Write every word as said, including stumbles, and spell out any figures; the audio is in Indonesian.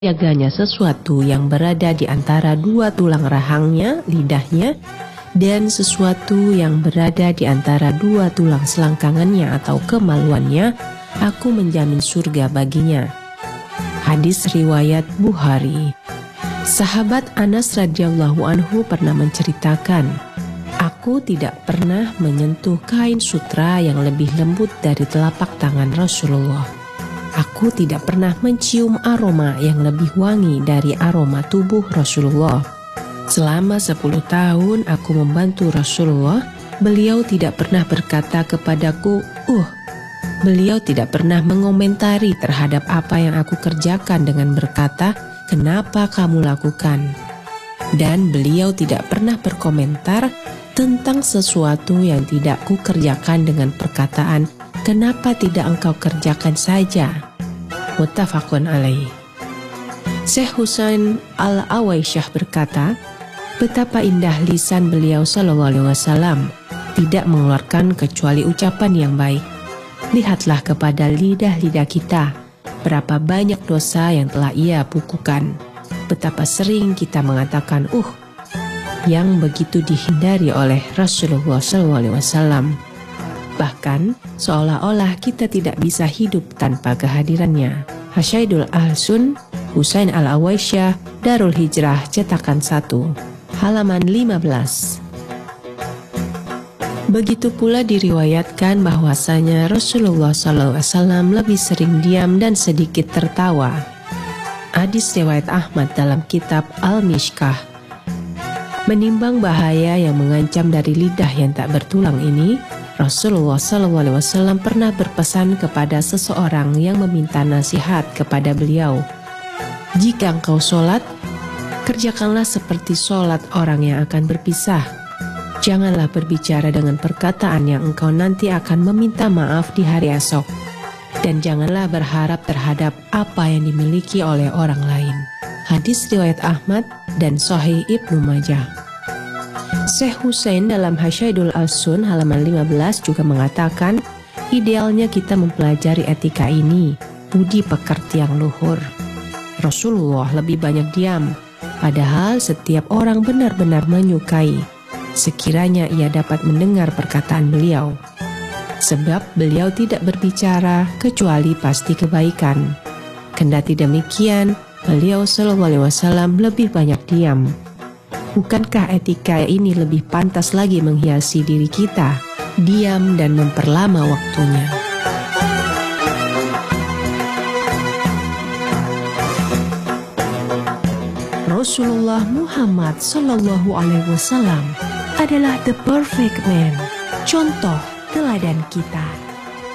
jaganya sesuatu yang berada di antara dua tulang rahangnya, lidahnya, dan sesuatu yang berada di antara dua tulang selangkangannya atau kemaluannya, aku menjamin surga baginya. Hadis riwayat Bukhari. Sahabat Anas radhiyallahu anhu pernah menceritakan, aku tidak pernah menyentuh kain sutra yang lebih lembut dari telapak tangan Rasulullah. Aku tidak pernah mencium aroma yang lebih wangi dari aroma tubuh Rasulullah. Selama sepuluh tahun aku membantu Rasulullah, beliau tidak pernah berkata kepadaku, uh. Beliau tidak pernah mengomentari terhadap apa yang aku kerjakan dengan berkata, kenapa kamu lakukan? Dan beliau tidak pernah berkomentar tentang sesuatu yang tidak kukerjakan dengan perkataan, kenapa tidak engkau kerjakan saja? Muttafaqun alaih. Syekh Husain Al-Awaisyah berkata, betapa indah lisan beliau sallallahu alaihi wasallam, tidak mengeluarkan kecuali ucapan yang baik. Lihatlah kepada lidah-lidah kita, berapa banyak dosa yang telah ia bukukan. Betapa sering kita mengatakan uh, yang begitu dihindari oleh Rasulullah sallallahu alaihi wasallam. Bahkan seolah-olah kita tidak bisa hidup tanpa kehadirannya. Hasyaidul Ahsun, Husain Al-Awaisyah, Darul Hijrah, cetakan satu, halaman lima belas. Begitu pula diriwayatkan bahwasanya Rasulullah sallallahu alaihi wasallam lebih sering diam dan sedikit tertawa. Hadis riwayat Ahmad dalam kitab Al-Mishkah. Menimbang bahaya yang mengancam dari lidah yang tak bertulang ini, Rasulullah sallallahu alaihi wasallam pernah berpesan kepada seseorang yang meminta nasihat kepada beliau. Jika engkau sholat, kerjakanlah seperti sholat orang yang akan berpisah. Janganlah berbicara dengan perkataan yang engkau nanti akan meminta maaf di hari esok. Dan janganlah berharap terhadap apa yang dimiliki oleh orang lain. Hadis riwayat Ahmad dan Sahih Ibnu Majah. Syekh Husain dalam Hasyaidul Ahsun halaman lima belas juga mengatakan, idealnya kita mempelajari etika ini, budi pekerti yang luhur. Rasulullah lebih banyak diam, padahal setiap orang benar-benar menyukai sekiranya ia dapat mendengar perkataan beliau. Sebab beliau tidak berbicara kecuali pasti kebaikan. Kendati demikian, beliau sallallahu alaihi wasallam lebih banyak diam. Bukankah etika ini lebih pantas lagi menghiasi diri kita, diam dan memperlama waktunya? Rasulullah Muhammad sallallahu alaihi wasallam adalah the perfect man, contoh teladan kita.